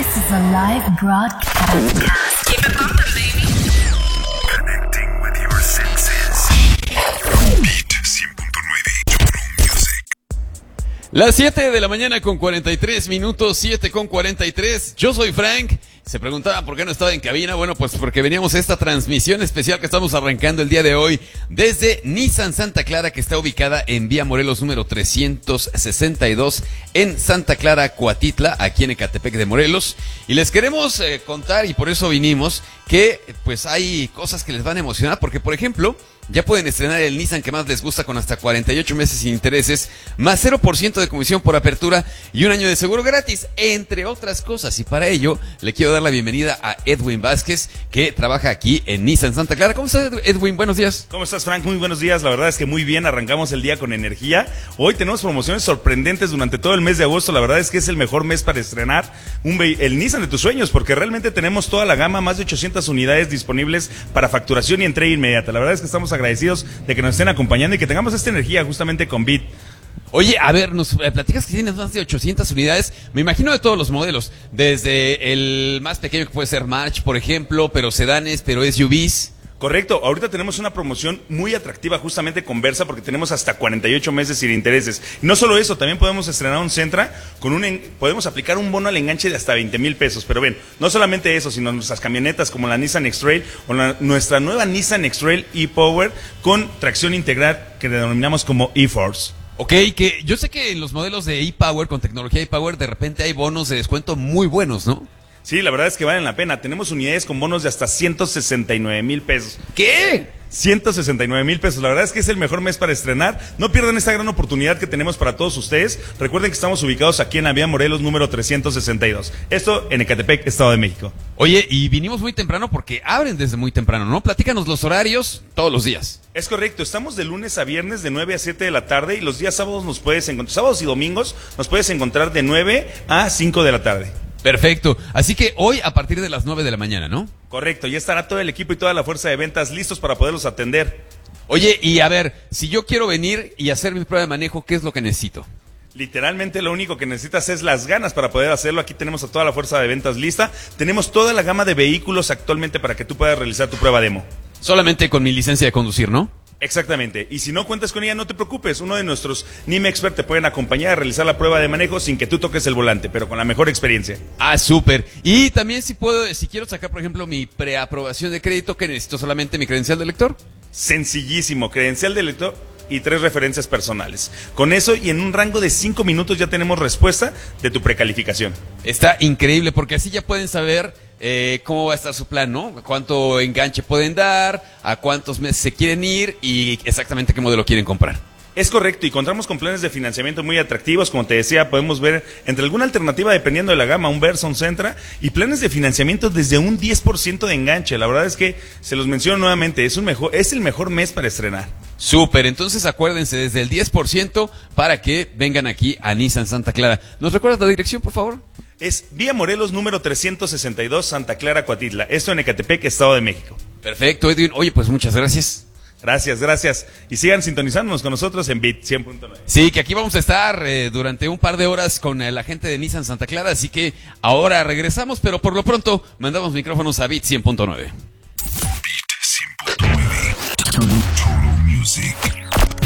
This is a live broadcast. Keep it pumping, baby. Connecting with your senses. Beat 100.9 Music. Las 7 de la mañana con 43 minutos, 7 con 43. Yo soy Frank. Se preguntaban por qué no estaba en cabina. Bueno, pues porque veníamos a esta transmisión especial que estamos arrancando el día de hoy desde Nissan Santa Clara, que está ubicada en Vía Morelos número 362 en Santa Clara, Cuatitla, aquí en Ecatepec de Morelos. Y les queremos contar, y por eso vinimos, que pues hay cosas que les van a emocionar, porque por ejemplo, ya pueden estrenar el Nissan que más les gusta con hasta 48 meses sin intereses, más 0% de comisión por apertura y un año de seguro gratis, entre otras cosas. Y para ello, le quiero dar la bienvenida a Edwin Vázquez, que trabaja aquí en Nissan Santa Clara. ¿Cómo estás, Edwin? Buenos días. ¿Cómo estás, Frank? Muy buenos días. La verdad es que muy bien, arrancamos el día con energía. Hoy tenemos promociones sorprendentes durante todo el mes de agosto. La verdad es que es el mejor mes para estrenar el Nissan de tus sueños, porque realmente tenemos toda la gama, más de 800 unidades disponibles para facturación y entrega inmediata. La verdad es que estamos agradecidos de que nos estén acompañando y que tengamos esta energía justamente con Beat. Oye, a ver, nos platicas que tienes más de 800 unidades, me imagino de todos los modelos, desde el más pequeño que puede ser March, por ejemplo, pero sedanes, pero SUVs. Correcto, ahorita tenemos una promoción muy atractiva justamente con Versa, porque tenemos hasta 48 meses sin intereses. Y no solo eso, también podemos estrenar un Sentra, podemos aplicar un bono al enganche de hasta 20,000 pesos. Pero ven, no solamente eso, sino nuestras camionetas como la Nissan X-Trail o nuestra nueva Nissan X-Trail e-Power con tracción integral que denominamos como e-Force. Ok, que yo sé que en los modelos de e-Power, con tecnología e-Power, de repente hay bonos de descuento muy buenos, ¿no? Sí, la verdad es que valen la pena. Tenemos unidades con bonos de hasta 169,000 pesos. ¿Qué? 169,000 pesos. La verdad es que es el mejor mes para estrenar. No pierdan esta gran oportunidad que tenemos para todos ustedes. Recuerden que estamos ubicados aquí en la Vía Morelos número 362. Esto en Ecatepec, Estado de México. Oye, y vinimos muy temprano porque abren desde muy temprano, ¿no? Platícanos los horarios todos los días. Es correcto, estamos de lunes a viernes de 9 a 7 de la tarde, y los días sábados nos puedes encontrar, sábados y domingos nos puedes encontrar de 9 a 5 de la tarde. Perfecto, así que hoy a partir de las 9 de la mañana, ¿no? Correcto, ya estará todo el equipo y toda la fuerza de ventas listos para poderlos atender. Oye, y a ver, si yo quiero venir y hacer mi prueba de manejo, ¿qué es lo que necesito? Literalmente lo único que necesitas es las ganas para poder hacerlo. Aquí tenemos a toda la fuerza de ventas lista. Tenemos toda la gama de vehículos actualmente para que tú puedas realizar tu prueba demo. Solamente con mi licencia de conducir, ¿no? Exactamente, y si no cuentas con ella, no te preocupes, uno de nuestros NIM Expert te pueden acompañar a realizar la prueba de manejo sin que tú toques el volante, pero con la mejor experiencia. Ah, súper. Y también si quiero sacar, por ejemplo, mi preaprobación de crédito, ¿qué necesito? ¿Solamente mi credencial de lector? Sencillísimo, credencial de lector y 3 referencias personales. Con eso y en un rango de 5 minutos ya tenemos respuesta de tu precalificación. Está increíble, porque así ya pueden saber cómo va a estar su plan, ¿no? Cuánto enganche pueden dar, a cuántos meses se quieren ir y exactamente qué modelo quieren comprar. Es correcto, y contamos con planes de financiamiento muy atractivos. Como te decía, podemos ver entre alguna alternativa dependiendo de la gama, un Versa, un Sentra, y planes de financiamiento desde un 10% de enganche. La verdad es que, se los menciono nuevamente, es el mejor mes para estrenar. Súper, entonces acuérdense, desde el 10% para que vengan aquí a Nissan Santa Clara. ¿Nos recuerdas la dirección, por favor? Es Vía Morelos número 362, Santa Clara, Cuatitla. Esto en Ecatepec, Estado de México. Perfecto, Edwin. Oye, pues muchas gracias. Gracias. Y sigan sintonizándonos con nosotros en Beat 100.9. Sí, que aquí vamos a estar durante un par de horas con la gente de Nissan Santa Clara, así que ahora regresamos, pero por lo pronto mandamos micrófonos a Beat 100.9. Beat 100.9 Total Music.